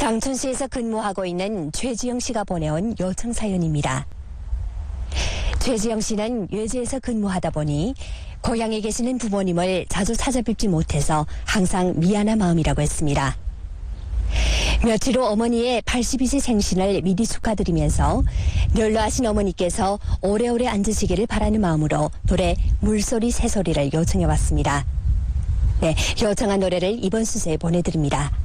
장춘시에서 근무하고 있는 최지영 씨가 보내온 요청 사연입니다. 최지영 씨는 외지에서 근무하다 보니 고향에 계시는 부모님을 자주 찾아뵙지 못해서 항상 미안한 마음이라고 했습니다. 며칠 후 어머니의 82세 생신을 미리 축하드리면서 연로하신 어머니께서 오래오래 앉으시기를 바라는 마음으로 노래 물소리 새소리를 요청해 왔습니다. 네, 요청한 노래를 이번 수세에 보내드립니다.